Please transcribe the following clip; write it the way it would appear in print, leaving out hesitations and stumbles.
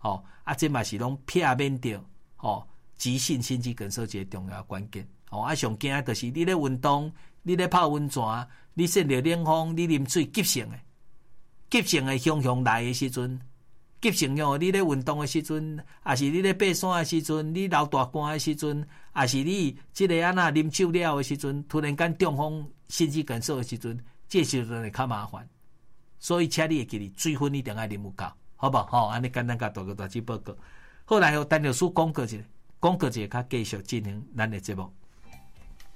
这嘛是拢避免掉急性心肌梗塞一个重要关键。上惊就是你咧运动，你咧泡温泉，你晒着冷风，你啉水急性的汹汹来的时阵，急性你咧运动的时阵，还是你咧爬山的时阵，你流大汗的时阵，还是你这个啉酒了的时阵，突然间中风心肌梗塞的时阵，这时阵会较麻烦。所以，请你会记得水分一定要啉有够，好不好？安尼简单甲大家报告。好来，丹老师讲过一个，较继续进行咱的节目。